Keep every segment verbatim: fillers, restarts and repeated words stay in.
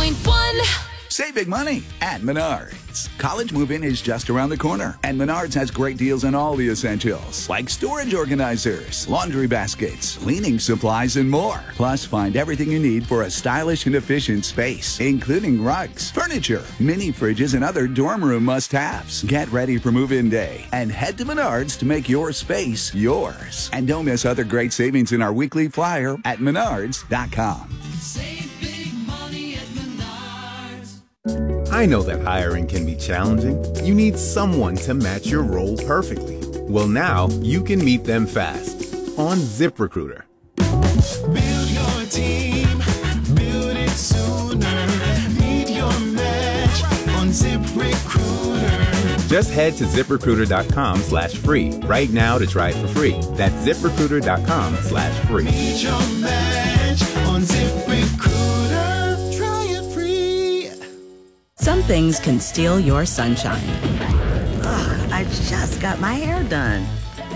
point one. Save big money at Menards. College move-in is just around the corner, and Menards has great deals on all the essentials, like storage organizers, laundry baskets, cleaning supplies, and more. Plus, find everything you need for a stylish and efficient space, including rugs, furniture, mini fridges, and other dorm room must-haves. Get ready for move-in day and head to Menards to make your space yours. And don't miss other great savings in our weekly flyer at menards dot com. Save big money at Menards. I know that hiring can be challenging. You need someone to match your role perfectly. Well, now you can meet them fast on ZipRecruiter. Build your team, build it sooner. Meet your match on ZipRecruiter. Just head to ZipRecruiter.com slash free right now to try it for free. That's ZipRecruiter.com slash free. Meet your match on ZipRecruiter. Try it free. Some things can steal your sunshine. Ugh, I just got my hair done.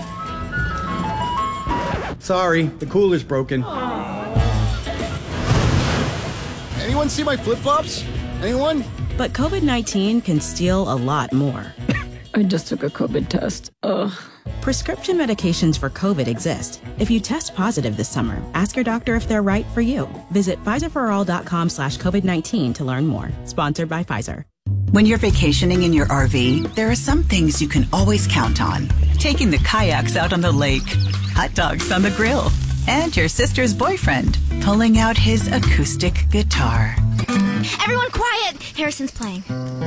Sorry, the cooler's broken. Anyone see my flip-flops? Anyone? But COVID nineteen can steal a lot more. I just took a COVID test. Ugh. Prescription medications for COVID exist. If you test positive this summer, ask your doctor if they're right for you. Visit Pfizerforall.com slash COVID-19 to learn more. Sponsored by Pfizer. When you're vacationing in your R V, there are some things you can always count on. Taking the kayaks out on the lake, hot dogs on the grill, and your sister's boyfriend pulling out his acoustic guitar. Everyone quiet! Harrison's playing.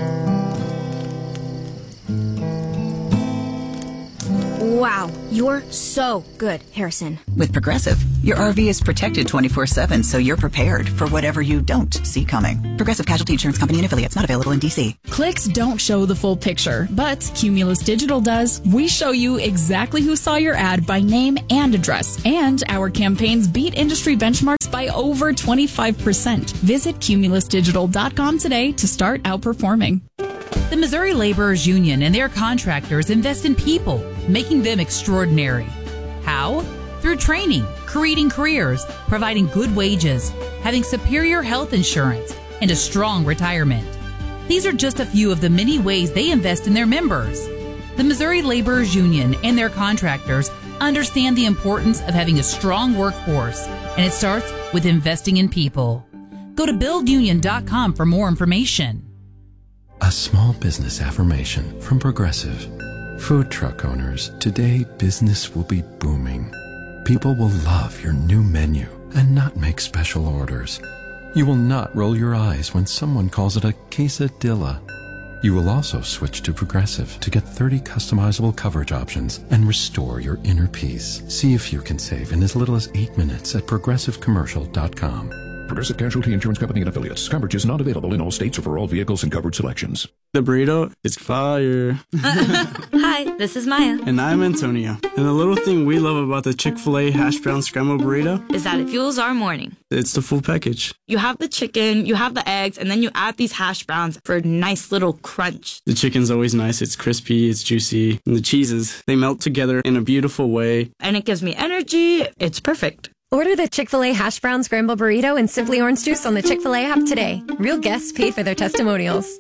Wow, you're so good, Harrison. With Progressive, your R V is protected twenty-four seven, so you're prepared for whatever you don't see coming. Progressive Casualty Insurance Company and affiliates, not available in D C. Clicks don't show the full picture, but Cumulus Digital does. We show you exactly who saw your ad by name and address, and our campaigns beat industry benchmarks by over twenty-five percent. Visit Cumulus Digital dot com today to start outperforming. The Missouri Laborers Union and their contractors invest in people, making them extraordinary. How? Through training, creating careers, providing good wages, having superior health insurance, and a strong retirement. These are just a few of the many ways they invest in their members. The Missouri Laborers Union and their contractors understand the importance of having a strong workforce, and it starts with investing in people. Go to build union dot com for more information. A small business affirmation from Progressive. Food truck owners, today business will be booming. People will love your new menu and not make special orders. You will not roll your eyes when someone calls it a quesadilla. You will also switch to Progressive to get thirty customizable coverage options and restore your inner peace. See if you can save in as little as eight minutes at progressive commercial dot com. Progressive Casualty Insurance Company and affiliates. Coverage is not available in all states or for all vehicles and covered selections. The burrito is fire. Hi, this is Maya. And I'm Antonio. And the little thing we love about the Chick-fil-A hash brown scrambled burrito is that it fuels our morning. It's the full package. You have the chicken, you have the eggs, and then you add these hash browns for a nice little crunch. The chicken's always nice. It's crispy, it's juicy. And the cheeses, they melt together in a beautiful way. And it gives me energy. It's perfect. Order the Chick-fil-A hash brown scramble burrito and Simply Orange Juice on the Chick-fil-A app today. Real guests paid for their testimonials.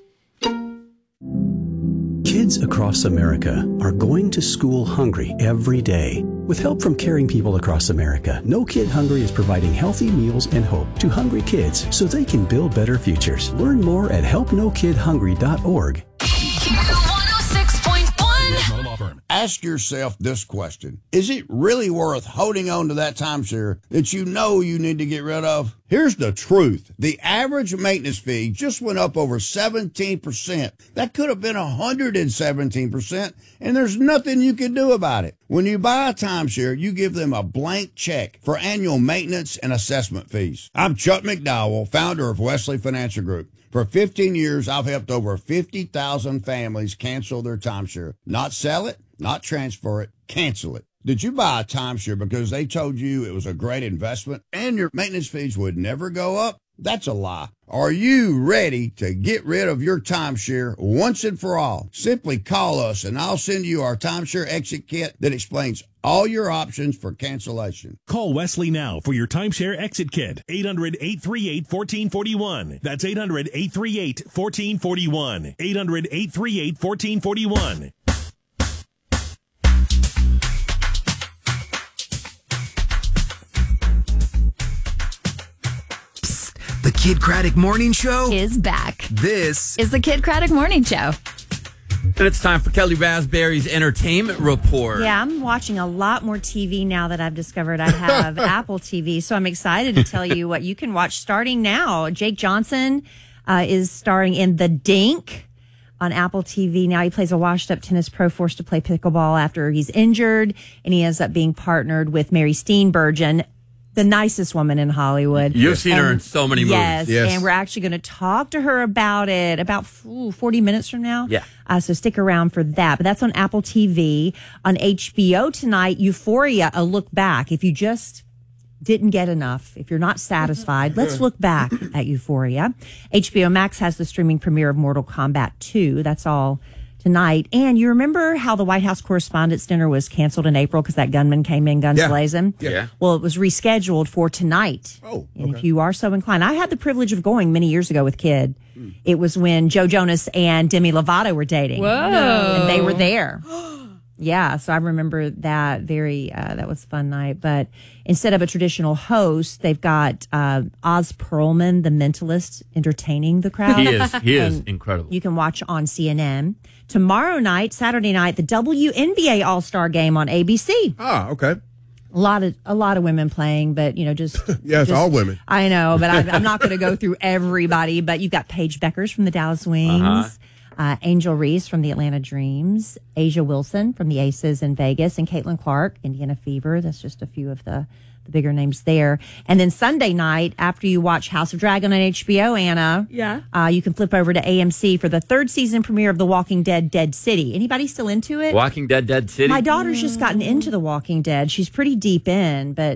Kids across America are going to school hungry every day. With help from caring people across America, No Kid Hungry is providing healthy meals and hope to hungry kids so they can build better futures. Learn more at help no kid hungry dot org. Ask yourself this question. Is it really worth holding on to that timeshare that you know you need to get rid of? Here's the truth. The average maintenance fee just went up over seventeen percent. That could have been one hundred seventeen percent, and there's nothing you can do about it. When you buy a timeshare, you give them a blank check for annual maintenance and assessment fees. I'm Chuck McDowell, founder of Wesley Financial Group. For fifteen years, I've helped over fifty thousand families cancel their timeshare. Not sell it, not transfer it, cancel it. Did you buy a timeshare because they told you it was a great investment and your maintenance fees would never go up? That's a lie. Are you ready to get rid of your timeshare once and for all? Simply call us and I'll send you our timeshare exit kit that explains all your options for cancellation. Call Wesley now for your timeshare exit kit. eight hundred, eight three eight, one four four one. That's eight hundred, eight three eight, one four four one. eight hundred, eight three eight, one four four one. The Kid Craddock Morning Show is back. This is the Kid Craddock Morning Show. And it's time for Kelly Raspberry's Entertainment Report. Yeah, I'm watching a lot more T V now that I've discovered I have Apple T V. So I'm excited to tell you what you can watch starting now. Jake Johnson uh, is starring in The Dink on Apple T V. Now he plays a washed-up tennis pro forced to play pickleball after he's injured, and he ends up being partnered with Mary Steenburgen, the nicest woman in Hollywood. You've seen and, her in so many movies. Yes, yes, and we're actually going to talk to her about it about ooh, forty minutes from now. Yeah. Uh, so stick around for that. But that's on Apple T V. On H B O tonight, Euphoria, a look back. If you just didn't get enough, if you're not satisfied, let's look back at Euphoria. H B O Max has the streaming premiere of Mortal Kombat two. That's all tonight. And you remember how the White House Correspondents' Dinner was canceled in April because that gunman came in guns Yeah. blazing? Yeah. Well, it was rescheduled for tonight. Oh, And okay. if you are so inclined, I had the privilege of going many years ago with Kid. Mm. It was when Joe Jonas and Demi Lovato were dating. Whoa. And they were there. Yeah, so I remember that very, uh, that was a fun night. But instead of a traditional host, they've got uh, Oz Perlman, the mentalist, entertaining the crowd. He is. He is And incredible. You can watch on C N N. Tomorrow night, Saturday night, the W N B A All-Star Game on A B C. Ah, okay. A lot of a lot of women playing, but you know, just Yeah, it's just- all women. I know, but I, I'm not going to go through everybody. But you've got Paige Beckers from the Dallas Wings, Uh-huh. uh, Angel Reese from the Atlanta Dreams, Asia Wilson from the Aces in Vegas, and Caitlin Clark, Indiana Fever. That's just a few of the the bigger names there. And then Sunday night, after you watch House of Dragon on H B O, Anna, Yeah. uh, you can flip over to A M C for the third season premiere of The Walking Dead: Dead City. Anybody still into it? Walking Dead, Dead City. My daughter's just gotten into The Walking Dead. She's pretty deep in, but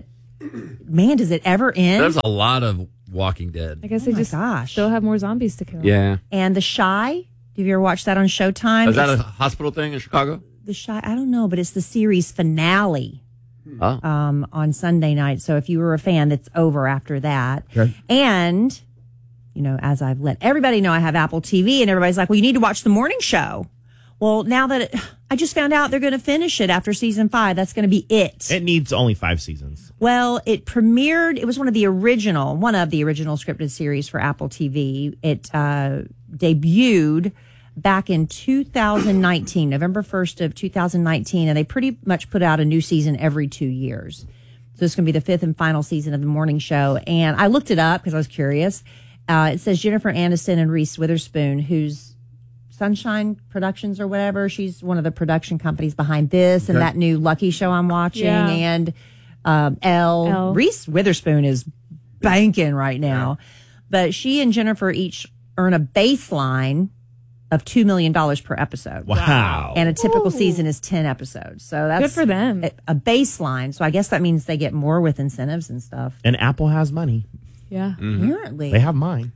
man, does it ever end? There's a lot of Walking Dead. I guess Oh they my just gosh. still have more zombies to kill. Yeah. And The Shy. Have you ever watched that on Showtime? Is that a It's hospital thing in Chicago? The Shy? I don't know, but it's the series finale Oh. um, on Sunday night. So if you were a fan, that's over after that. Okay. And, you know, as I've let everybody know, I have Apple T V, and everybody's like, well, you need to watch the morning show. Well, now that it, I just found out they're going to finish it after season five, that's going to be it. It needs only five seasons. Well, it premiered, it was one of the original, one of the original scripted series for Apple T V. It uh, debuted back in two thousand nineteen, November first of two thousand nineteen, and they pretty much put out a new season every two years. So it's going to be the fifth and final season of the morning show. And I looked it up because I was curious. Uh, it says Jennifer Aniston and Reese Witherspoon, who's Sunshine Productions or whatever. She's one of the production companies behind this and Okay. that new Lucky show I'm watching. Yeah. And um, Elle. Elle. Reese Witherspoon is banking right now. But she and Jennifer each earn a baseline of two million dollars per episode. Wow. And a typical Ooh. season is ten episodes. So that's Good for them. A, a baseline. So I guess that means they get more with incentives and stuff. And Apple has money. Yeah. Apparently. They have mine.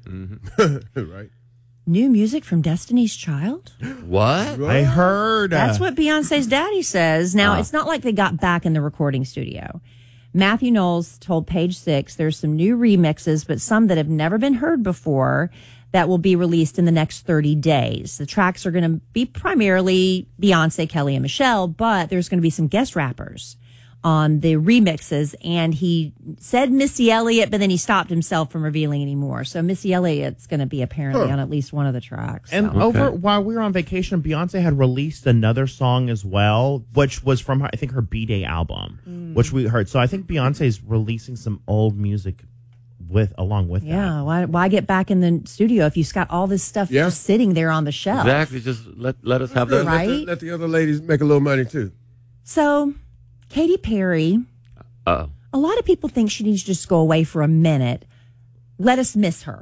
Right. New music from Destiny's Child? What? I heard. That's uh, what Beyonce's daddy says. Now, Ah. it's not like they got back in the recording studio. Matthew Knowles told Page Six there's some new remixes, but some that have never been heard before that will be released in the next thirty days. The tracks are going to be primarily Beyonce, Kelly, and Michelle, but there's going to be some guest rappers on the remixes. And he said Missy Elliott, but then he stopped himself from revealing any more. So Missy Elliott's going to be apparently Huh. on at least one of the tracks. And so. over while we were on vacation, Beyonce had released another song as well, which was from her, I think her B-Day album, Mm. which we heard. So I think Beyonce's releasing some old music with along with that. Yeah, why why get back in the studio if you've got all this stuff Yeah. just sitting there on the shelf? Exactly. Just let let us have Yeah, that. Right. Let the, let the other ladies make a little money too. So, Katy Perry, Uh a lot of people think she needs to just go away for a minute. Let us miss her.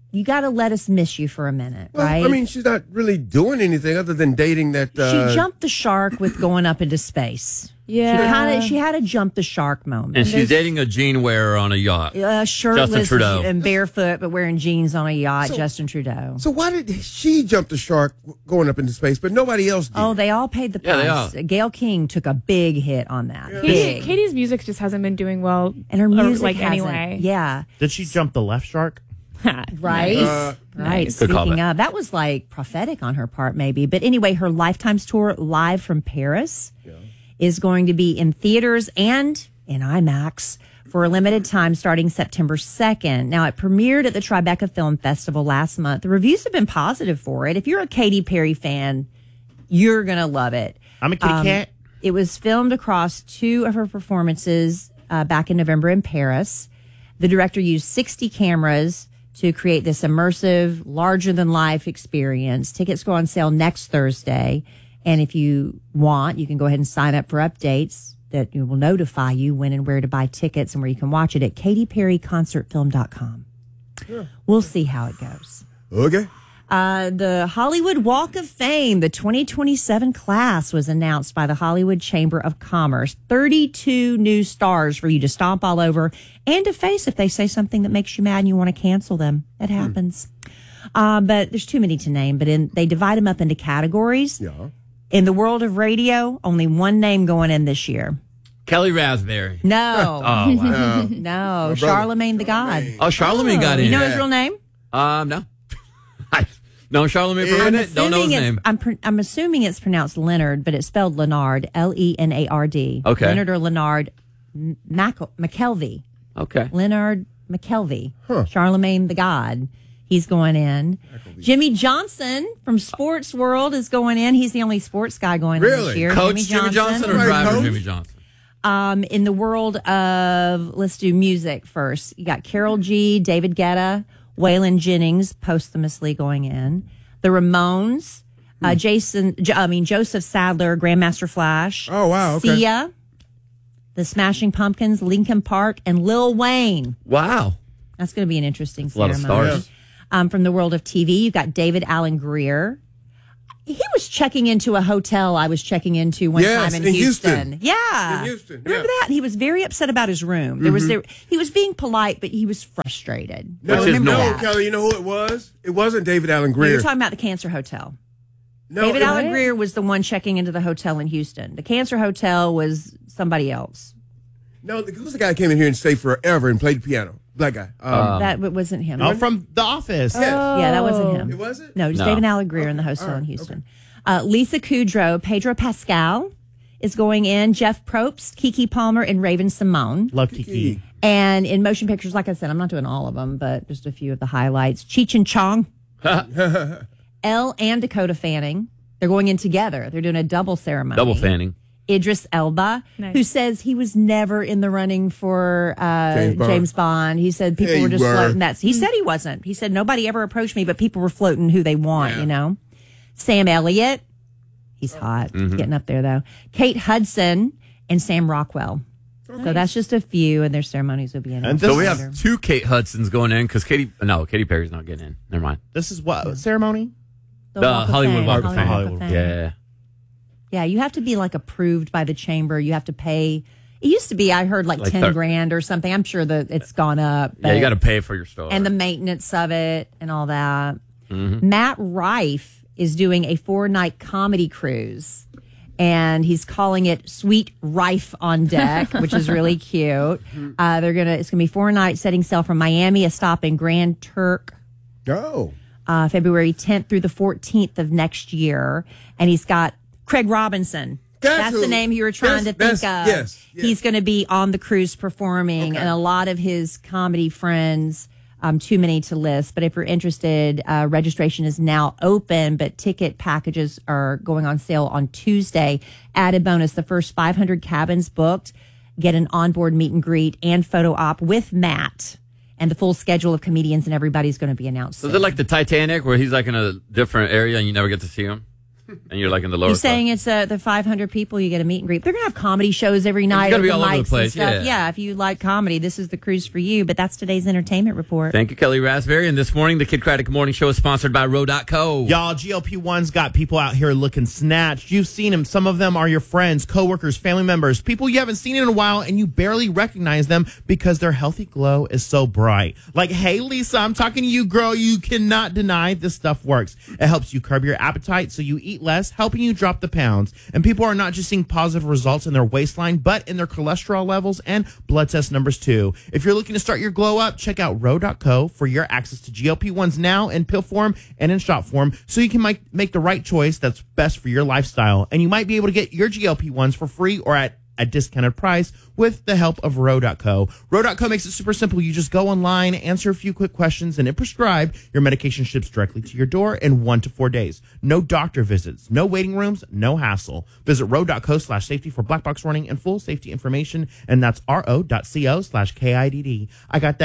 you got to let us miss you for a minute, Well, right? I mean, she's not really doing anything other than dating that. Uh, she jumped the shark with going up into space. Yeah. She kind of she had a jump the shark moment. And she's dating a jean wearer on a yacht. uh, shirtless Justin Trudeau. and barefoot, but wearing jeans on a yacht. So- Justin Trudeau. So why did she jump the shark going up into space, but nobody else did? Oh, they all paid the Yeah, they price. all- Gail King took a big hit on that. Katie, Big. Katie's music just hasn't been doing well, and her or, music like hasn't- anyway. Yeah. Did she jump the left shark? Right. Uh, right. Good callback. Speaking of, that was like prophetic on her part, maybe. But anyway, her Lifetimes tour live from Paris is going to be in theaters and in IMAX for a limited time starting September second. Now, it premiered at the Tribeca Film Festival last month. The reviews have been positive for it. If you're a Katy Perry fan, you're going to love it. I'm a kitty Um, cat. It was filmed across two of her performances uh, back in November in Paris. The director used sixty cameras to create this immersive, larger-than-life experience. Tickets go on sale next Thursday. And if you want, you can go ahead and sign up for updates that will notify you when and where to buy tickets and where you can watch it at katy perry concert film dot com. We'll see how it goes. Okay. Uh, the Hollywood Walk of Fame, the twenty twenty-seven class, was announced by the Hollywood Chamber of Commerce. thirty-two new stars for you to stomp all over and to face if they say something that makes you mad and you want to cancel them. It happens. Uh, but there's too many to name. But in, they divide them up into categories. Yeah. In the world of radio, only one name going in this year. Kelly Raspberry. No. Oh, wow. No. Charlemagne the God. Oh, Charlemagne got in. You know his real name? Um, no. I know Charlemagne for a I'm minute. Don't know his assuming name. it's- I'm, pr- I'm assuming it's pronounced Leonard, but it's spelled Leonard, L E N A R D. Okay. Leonard or Leonard M- Mac- McKelvey. Okay. Leonard McKelvey. Charlemagne the God. He's going in. Jimmy Johnson from Sports World is going in. He's the only sports guy going in this Really? year. Coach Jimmy Johnson or Right, driver coach? Jimmy Johnson? Um, in the world of, let's do music first. You got Carol G, David Guetta, Waylon Jennings posthumously going in. The Ramones, uh, Jason, J- I mean Joseph Sadler, Grandmaster Flash. Oh, wow, okay. Sia, the Smashing Pumpkins, Linkin Park, and Lil Wayne. Wow. That's going to be an interesting That's a lot of ceremony. stars. Um, from the world of T V, you've got David Allen Greer. He was checking into a hotel I was checking into one Yes, time in, in Houston. Houston. Yeah. In Houston, Remember yeah. that? And he was very upset about his room. There was Mhm. there he was being polite, but he was frustrated. No, I remember no, that. Kelly, you know who it was? It wasn't David Allen No, Greer. You're talking about the Cancer Hotel. No, David it- Allen Greer was the one checking into the hotel in Houston. The Cancer Hotel was somebody else. No, the- who's the guy that came in here and stayed forever and played piano? Black guy. Um, that w- wasn't him. Oh, from The Office. Yeah, that wasn't him. It wasn't? No, just No. David Allen Greer in the hotel in Houston. Uh, Lisa Kudrow, Pedro Pascal is going in. Jeff Probst, Kiki Palmer, and Raven Simone. Love Kiki. And in motion pictures, like I said, I'm not doing all of them, but just a few of the highlights. Cheech and Chong, Elle and Dakota Fanning. They're going in together. They're doing a double ceremony. Double fanning. Idris Elba, Nice. who says he was never in the running for uh, James James, Bond. Bond. He said people Yeah, were you just were. floating that. He said he wasn't. He said nobody ever approached me, but people were floating who they want, Yeah. you know. Sam Elliott, he's hot, Mm-hmm. getting up there though. Kate Hudson and Sam Rockwell. So that's just a few, and their ceremonies will be in. And So we later. have two Kate Hudsons going in because Katy, no, Katy Perry's not getting in. Never mind. This is what ceremony? The The Walk of Hollywood Fame. Walk of Fame. Walk of Fame. Yeah. Yeah, you have to be like approved by the chamber. You have to pay. It used to be, I heard, like, Like ten thir- grand or something. I'm sure that it's gone up. Yeah, you but- got to pay for your store. and the maintenance of it and all that. Mm-hmm. Matt Rife is doing a four night comedy cruise, and he's calling it Sweet Rife on Deck, which is really cute. Uh, they're gonna it's gonna be four nights, setting sail from Miami, a stop in Grand Turk, Oh. uh, February tenth through the fourteenth of next year, and he's got Craig Robinson. That's That's who- the name you were trying that's- to think that's- of. yes, yes. He's going to be on the cruise performing, Okay. and a lot of his comedy friends. Um, too many to list, but if you're interested, uh, registration is now open, but ticket packages are going on sale on Tuesday. Added bonus, the first five hundred cabins booked get an onboard meet and greet and photo op with Matt. And the full schedule of comedians and everybody's going to be announced So is soon. it like the Titanic where he's like in a different area and you never get to see him? And you're like in the lower You're class. saying it's uh, the five hundred people you get a meet and greet. They're going to have comedy shows every night. gonna be open all over the mics place, and stuff. yeah. Yeah, if you like comedy, this is the cruise for you. But that's today's entertainment report. Thank you, Kelly Raspberry. And this morning, the Kid Craddock Morning Show is sponsored by Row dot co. Y'all, G L P one's got people out here looking snatched. You've seen them. Some of them are your friends, coworkers, family members, people you haven't seen in a while, and you barely recognize them because their healthy glow is so bright. Like, hey, Lisa, I'm talking to you, girl. You cannot deny this stuff works. It helps you curb your appetite so you eat less, helping you drop the pounds. And people are not just seeing positive results in their waistline, but in their cholesterol levels and blood test numbers too. If you're looking to start your glow up, check out Row dot co for your access to G L P ones now in pill form and in shot form, so you can make, make the right choice that's best for your lifestyle. And you might be able to get your G L P ones for free or at a discounted price with the help of Row dot co. Row dot co makes it super simple. You just go online, answer a few quick questions, and it prescribe your medication ships directly to your door in one to four days. No doctor visits, no waiting rooms, no hassle. Visit row dot co slash safety for black box warning and full safety information, and that's ro dot co slash K I D D. I got that